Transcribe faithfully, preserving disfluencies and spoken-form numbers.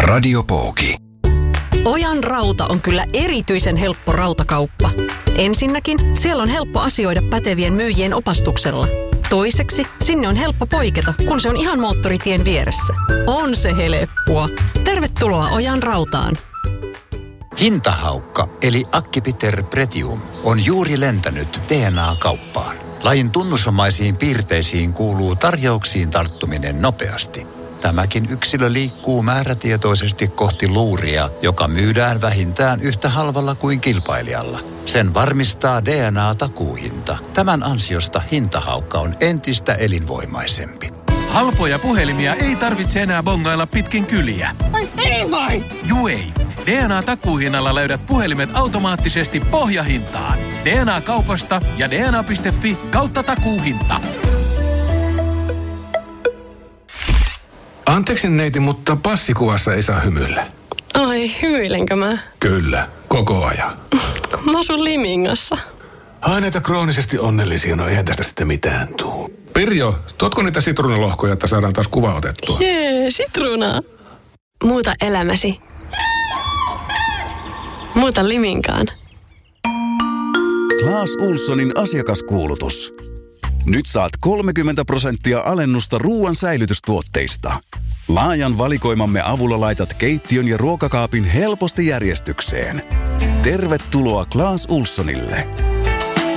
Radiopooki. Ojan rauta on kyllä erityisen helppo rautakauppa. Ensinnäkin, siellä on helppo asioida pätevien myyjien opastuksella. Toiseksi, sinne on helppo poiketa, kun se on ihan moottoritien vieressä. On se helppoa. Tervetuloa Ojan rautaan. Hintahaukka eli Accipiter Pretium on juuri lentänyt D N A-kauppaan. Lajin tunnusomaisiin piirteisiin kuuluu tarjouksiin tarttuminen nopeasti. Tämäkin yksilö liikkuu määrätietoisesti kohti luuria, joka myydään vähintään yhtä halvalla kuin kilpailijalla. Sen varmistaa D N A-takuuhinta. Tämän ansiosta hintahaukka on entistä elinvoimaisempi. Halpoja puhelimia ei tarvitse enää bongailla pitkin kyliä. Ai ei vai? Juu ei. D N A-takuuhinnalla löydät puhelimet automaattisesti pohjahintaan. D N A-kaupasta ja D N A piste fi kautta takuuhinta. Anteeksi neiti, mutta passikuvassa ei saa hymyillä. Ai, hymyilenkö mä? Kyllä, koko ajan. Mä asun Limingassa. Ai näitä kroonisesti onnellisia, no eihän tästä sitten mitään tuu. Pirjo, tuotko niitä sitruunalohkoja, että saadaan taas kuva otettua? Jee, sitruunaa. Muuta elämäsi. Muuta Liminkaan. Clas Ohlsonin asiakaskuulutus. Nyt saat kolmekymmentä prosenttia alennusta ruoan säilytystuotteista. Laajan valikoimamme avulla laitat keittiön ja ruokakaapin helposti järjestykseen. Tervetuloa Clas Ohlsonille.